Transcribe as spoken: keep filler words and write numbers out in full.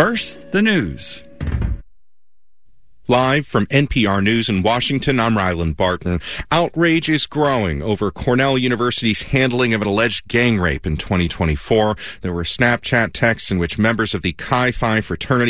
first, the news. Live from N P R News in Washington, I'm Ryland Barton. Outrage is growing over Cornell University's handling of an alleged gang rape in twenty twenty-four. There were Snapchat texts in which members of the Chi Phi fraternity